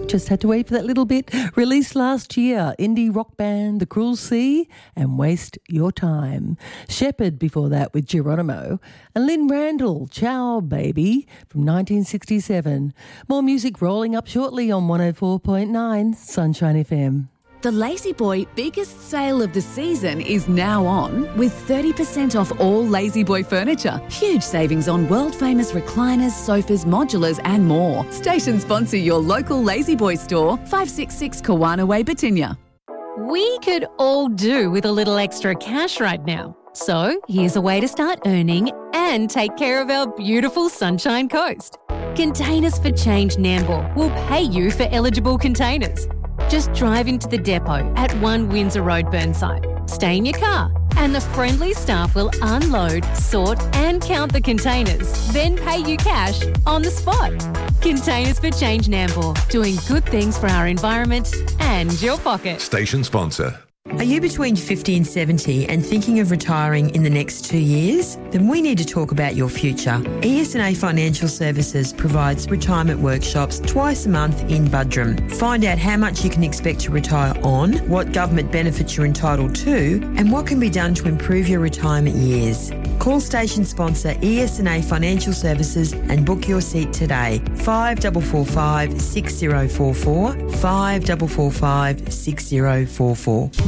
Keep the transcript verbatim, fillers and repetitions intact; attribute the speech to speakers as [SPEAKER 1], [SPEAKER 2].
[SPEAKER 1] just had to wait for that little bit. Released last year, indie rock band The Cruel Sea and Waste Your Time. Shepherd before that with Geronimo. And Lynn Randall, Ciao Baby from nineteen sixty-seven. More music rolling up shortly on one oh four point nine Sunshine F M.
[SPEAKER 2] The Lazy Boy biggest sale of the season is now on with thirty percent off all Lazy Boy furniture. Huge savings on world-famous recliners, sofas, modulars and more. Station sponsor your local Lazy Boy store, five sixty-six Kawana Way, Batinia.
[SPEAKER 3] We could all do with a little extra cash right now. So here's a way to start earning and take care of our beautiful Sunshine Coast. Containers for Change Nambour will pay you for eligible containers. Just drive into the depot at one Windsor Road, Burnside. Stay in your car and the friendly staff will unload, sort and count the containers, then pay you cash on the spot. Containers for Change Nambour, doing good things for our environment and your pocket.
[SPEAKER 4] Station sponsor.
[SPEAKER 5] Are you between fifty and seventy and thinking of retiring in the next two years? Then we need to talk about your future. E S and A Financial Services provides retirement workshops twice a month in Buderim. Find out how much you can expect to retire on, what government benefits you're entitled to, and what can be done to improve your retirement years. Call station sponsor E S and A Financial Services and book your seat today. five four four five, six zero four four, five four four five, six zero four four.